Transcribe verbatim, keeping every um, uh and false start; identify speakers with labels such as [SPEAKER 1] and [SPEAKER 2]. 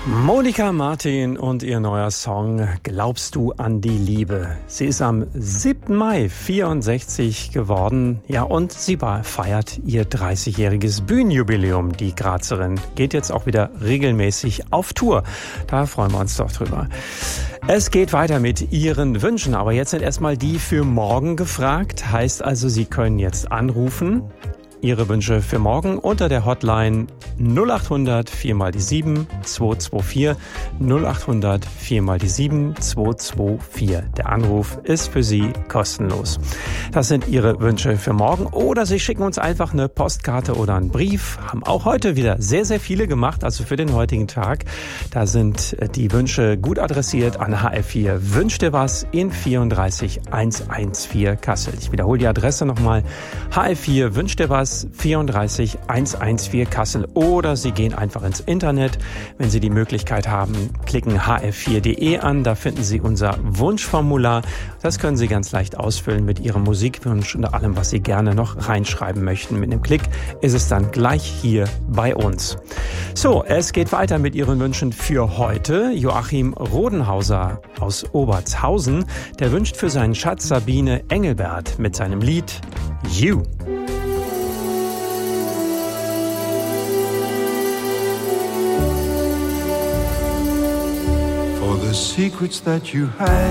[SPEAKER 1] Monika Martin und ihr neuer Song Glaubst du an die Liebe? Sie ist am siebten Mai vierundsechzig geworden, ja, und sie feiert ihr dreißigjähriges Bühnenjubiläum. Die Grazerin geht jetzt auch wieder regelmäßig auf Tour. Da freuen wir uns doch drüber. Es geht weiter mit Ihren Wünschen, aber jetzt sind erstmal die für morgen gefragt. Heißt also, Sie können jetzt anrufen. Ihre Wünsche für morgen unter der Hotline null acht hundert vier mal die sieben zwei zwei vier null acht hundert vier mal die sieben zwei zwei vier. Der Anruf ist für Sie kostenlos. Das sind Ihre Wünsche für morgen oder Sie schicken uns einfach eine Postkarte oder einen Brief. Haben auch heute wieder sehr, sehr viele gemacht, also für den heutigen Tag. Da sind die Wünsche gut adressiert an H F vier. Wünsch dir was in vierunddreißig hundertvierzehn Kassel. Ich wiederhole die Adresse nochmal. H F vier, Wünsch dir was, vierunddreißig hundertvierzehn Kassel, oder Sie gehen einfach ins Internet. Wenn Sie die Möglichkeit haben, klicken h f vier punkt de an, da finden Sie unser Wunschformular. Das können Sie ganz leicht ausfüllen mit Ihrem Musikwunsch und allem, was Sie gerne noch reinschreiben möchten. Mit einem Klick ist es dann gleich hier bei uns. So, es geht weiter mit Ihren Wünschen für heute. Joachim Rodenhauser aus Obertshausen, der wünscht für seinen Schatz Sabine Engelbert mit seinem Lied You.
[SPEAKER 2] For the secrets that you hide